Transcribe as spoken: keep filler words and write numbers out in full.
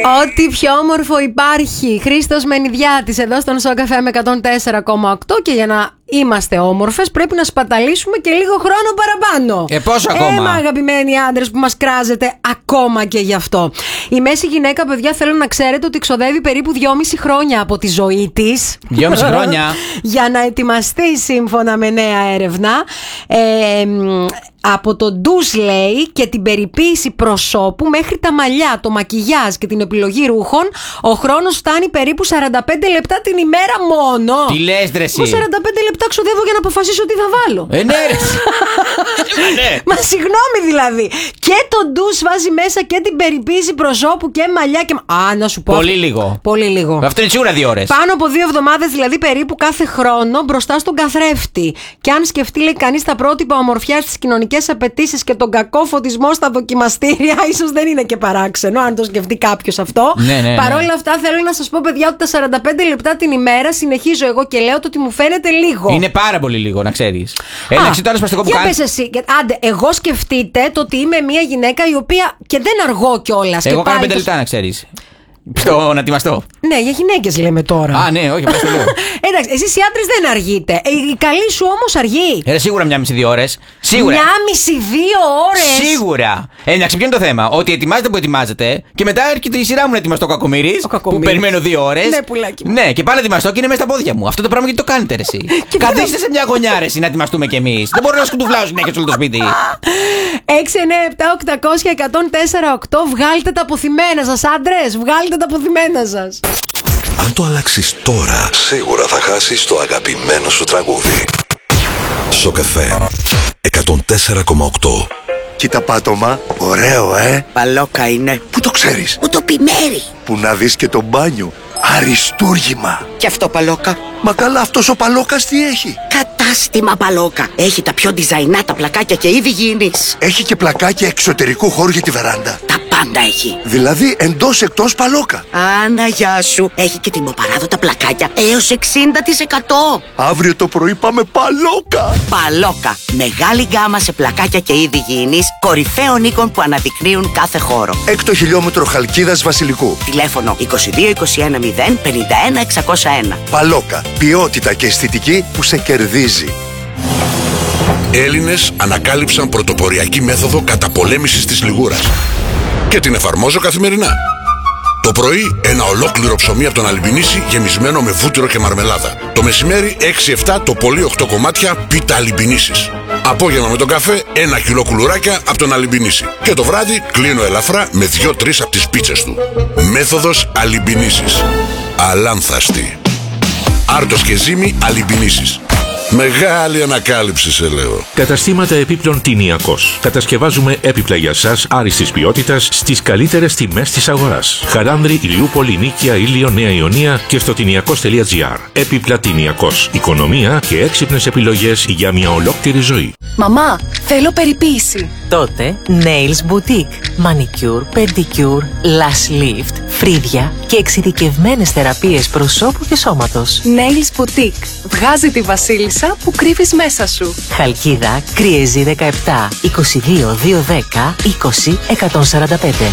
Ό,τι πιο όμορφο υπάρχει. Χρήστος Μενιδιάτης εδώ στον Σοκαφέ με εκατόν τέσσερα κόμμα οκτώ. Και για να είμαστε όμορφες πρέπει να σπαταλήσουμε και λίγο χρόνο παραπάνω. Ε, πόσο ακόμα? Έμα, αγαπημένοι άντρες που μας κράζετε ακόμα και γι' αυτό. Η μέση γυναίκα, παιδιά, θέλω να ξέρετε ότι ξοδεύει περίπου δυόμιση χρόνια από τη ζωή της. Δυόμιση χρόνια. Για να ετοιμαστεί σύμφωνα με νέα έρευνα. Ε, από το ντους, λέει, και την περιποίηση προσώπου μέχρι τα μαλλιά, το μακιγιάζ και την επιλογή ρούχων, ο χρόνος φτάνει περίπου σαράντα πέντε λεπτά την ημέρα μόνο. Τι λες, ρε εσύ? Εγώ σαράντα πέντε λεπτά ξοδεύω για να αποφασίσω τι θα βάλω. Ε, ναι, ρε. Μα συγγνώμη δηλαδή. Και το ντους βάζει μέσα και την περιποίηση προσώπου και μαλλιά και. Α, να σου πω. Πολύ λίγο. Πολύ λίγο. Αυτό είναι σίγουρα δύο ώρες. Πάνω από δύο εβδομάδες δηλαδή περίπου κάθε χρόνο μπροστά στον καθρέφτη. Και αν σκεφτεί, λέει κανείς, τα πρότυπα ομορφιάς, τις κοινωνικές απαιτήσεις και τον κακό φωτισμό στα δοκιμαστήρια, ίσως δεν είναι και παράξενο αν το σκεφτεί κάποιος αυτό. Ναι, ναι, ναι. Παρ' όλα αυτά, θέλω να σας πω, παιδιά, ότι τα σαράντα πέντε λεπτά την ημέρα συνεχίζω εγώ και λέω το ότι μου φαίνεται λίγο. Είναι πάρα πολύ λίγο, να ξέρεις. Ένα το άλλο σπαστικό που για κάνει. πες εσύ. Άντε, εγώ σκεφτείτε το ότι είμαι μια γυναίκα η οποία και δεν αργώ κιόλας. Εγώ κάνω πέντε λεπτά, να ξέρεις. Στο να ετοιμαστώ. Ναι, για γυναίκες λέμε τώρα. Α, ναι, όχι, απλά το λέω. Εντάξει, εσείς οι άντρες δεν αργείτε. Η καλή σου όμως αργεί. Ε, σίγουρα μια μισή δύο ώρες. Σίγουρα. Μια μισή δύο ώρες. Σίγουρα. Ε, εντάξει, ποιο είναι το θέμα? Ότι ετοιμάζεται που ετοιμάζεται και μετά έρχεται η σειρά μου να ετοιμαστώ κακομοίρης. Που περιμένω δύο ώρες. Ναι, πουλάκι μου. Ναι, και πάλι ετοιμαστώ και είναι μέσα στα πόδια μου. Αυτό το πράγμα γιατί το κάνετε, ρε εσύ? Καθίστε σε μια γωνιά, ρε εσύ, να ετοιμαστούμε κι εμείς. Δεν μπορώ να σκουντουφλάω συνέχεια όλο το σπίτι. έξι εννιά επτά οκτακόσια εκατόν τέσσερα οκτώ. Βγάλτε τα αποθυμένα σας, άντρες. Βγάλτε τα αποθυμένα σας. Αν το αλλάξεις τώρα, σίγουρα θα χάσεις το αγαπημένο σου τραγούδι. Σοκαφέ εκατόν τέσσερα κόμμα οκτώ. Κοίτα πάτωμα, ωραίο ε. Παλόκα είναι. Πού το ξέρεις? Μου το πιμέρι. Που να δεις και το μπάνιο. Αριστούργημα. Και αυτό Παλόκα. Μα καλά, αυτός ο Παλόκας τι έχει? Κατάστημα Παλόκα. Έχει τα πιο design τα πλακάκια και είδη γήινης. Έχει και πλακάκια εξωτερικού χώρου για τη βεράντα. Τα πάντα έχει. Δηλαδή εντός εκτός Παλόκα. Άνα, γεια σου. Έχει και τιμοπαράδοτα πλακάκια έως εξήντα τοις εκατό. Αύριο το πρωί πάμε Παλόκα. Παλόκα. Μεγάλη γκάμα σε πλακάκια και είδη γήινης, κορυφαίων οίκων που αναδεικνύουν κάθε χώρο. Έκτο χιλιόμετρο Χαλκίδας Βασιλικού. Τηλέφωνο είκοσι δύο είκοσι ένα μηδέν πενήντα ένα εξακόσια ένα. Παλόκα. Ποιότητα και αισθητική που σε κερδίζει. Έλληνες ανακάλυψαν πρωτοποριακή μέθοδο καταπολέμησης της λιγούρας και την εφαρμόζω καθημερινά. Το πρωί ένα ολόκληρο ψωμί από τον Αλιμπινίση γεμισμένο με βούτυρο και μαρμελάδα. Το μεσημέρι έξι εφτά το πολύ οκτώ κομμάτια πίτα Αλιμπινίσης. Απόγευμα με τον καφέ ένα κιλό κουλουράκια από τον Αλιμπινίση. Και το βράδυ κλείνω ελαφρά με δύο τρεις από τις πίτσες του. Μέθοδος Αλιμπινίσης. Αλάνθαστη. Άρτος και ζύμη Αλιμπινίσης. Μεγάλη ανακάλυψη, σε λέω. Καταστήματα επίπλων Τινιακός. Κατασκευάζουμε έπιπλα για σας άριστης ποιότητας στις καλύτερες τιμές της αγοράς. Χαράνδρη, Ηλιούπολη, Νίκαια, Ήλιο, Νέα Ιωνία και στο τινιακός τελεία τζι άρ. Έπιπλα Τινιακός. Οικονομία και έξυπνες επιλογές για μια ολόκληρη ζωή. Μαμά, θέλω περιποίηση. Τότε Nails Boutique. Manicure, Pedicure, Lash Lift, φρύδια και εξειδικευμένες θεραπείες προσώπου και σώματος. Nails Boutique. Βγάζει τη βασίλισσα που κρύβεις μέσα σου. Χαλκίδα, Κριεζή δεκαεπτά, είκοσι δύο διακόσια δέκα, είκοσι εκατόν σαράντα πέντε.